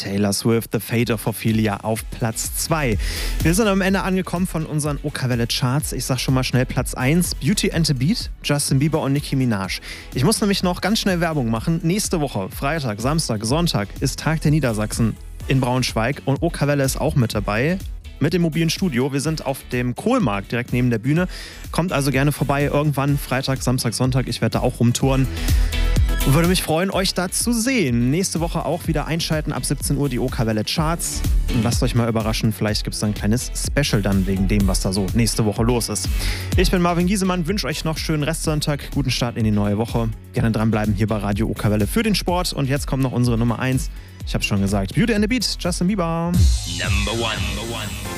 Taylor Swift, The Fate of Ophelia auf Platz 2. Wir sind am Ende angekommen von unseren OK-Welle Charts. Ich sag schon mal schnell Platz 1, Beauty and the Beat, Justin Bieber und Nicki Minaj. Ich muss nämlich noch ganz schnell Werbung machen. Nächste Woche, Freitag, Samstag, Sonntag, ist Tag der Niedersachsen in Braunschweig und OK-Welle ist auch mit dabei. Mit dem mobilen Studio. Wir sind auf dem Kohlmarkt direkt neben der Bühne. Kommt also gerne vorbei. Irgendwann Freitag, Samstag, Sonntag. Ich werde da auch rumtouren. Würde mich freuen, euch da zu sehen. Nächste Woche auch wieder einschalten. Ab 17 Uhr die OK-Welle Charts. Und lasst euch mal überraschen. Vielleicht gibt es da ein kleines Special dann wegen dem, was da so nächste Woche los ist. Ich bin Marvin Giesemann. Wünsche euch noch schönen Restsonntag. Guten Start in die neue Woche. Gerne dranbleiben hier bei Radio OK-Welle für den Sport. Und jetzt kommt noch unsere Nummer 1. Ich habe schon gesagt. Beauty and the Beat. Justin Bieber. Number one.